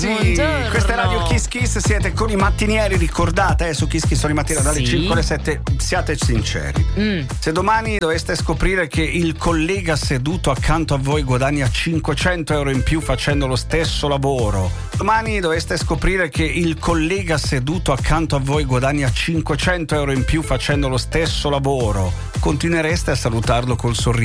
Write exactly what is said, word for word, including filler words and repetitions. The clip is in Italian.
Buongiorno. Questa è Radio Kiss Kiss, siete con i mattinieri, ricordate eh, su Kiss Kiss ogni mattina dalle Sì. cinque alle sette, siate sinceri. Mm. Se domani doveste scoprire che il collega seduto accanto a voi guadagna cinquecento euro in più facendo lo stesso lavoro, domani doveste scoprire che il collega seduto accanto a voi guadagna cinquecento euro in più facendo lo stesso lavoro, continuereste a salutarlo col sorriso